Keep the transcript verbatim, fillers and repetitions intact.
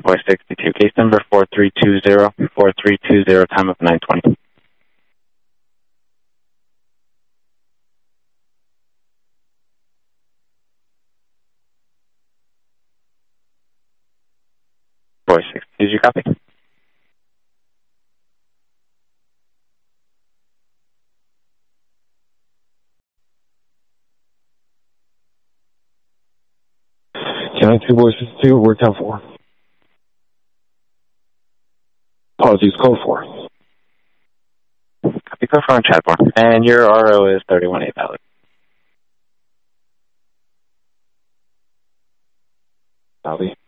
Voice sixty-two, case number four three two zero, four three two zero, time of nine twenty. Voice sixty-two, did you copy? Channel two, Voice sixty-two, word count four. Apologies, code four. Copy, code four on Chadbourne. And your R O is thirty-one A valid. Copy.